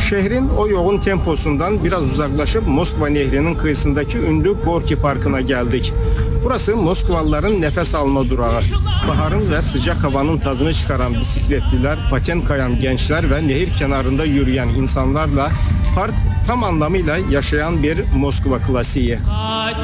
Şehrin o yoğun temposundan biraz uzaklaşıp Moskva Nehri'nin kıyısındaki ünlü Gorki Parkı'na geldik. Burası Moskvalıların nefes alma durağı. Baharın ve sıcak havanın tadını çıkaran bisikletliler, paten kayan gençler ve nehir kenarında yürüyen insanlarla park tam anlamıyla yaşayan bir Moskva klasiği.